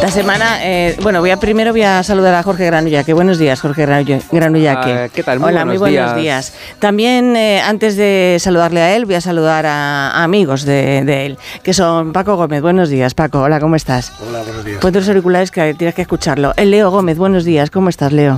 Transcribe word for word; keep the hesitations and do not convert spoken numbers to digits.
La semana, eh, bueno, voy a primero voy a saludar a Jorge Granullaque. Buenos días, Jorge Granullaque. Uh, ¿Qué tal? Muy Hola, buenos muy buenos días. días. También, eh, antes de saludarle a él, voy a saludar a, a amigos de, de él, que son Paco Gómez. Buenos días, Paco. Hola, ¿cómo estás? Hola, buenos días. Ponte los auriculares que tienes que escucharlo. El Leo Gómez. Buenos días. ¿Cómo estás, Leo?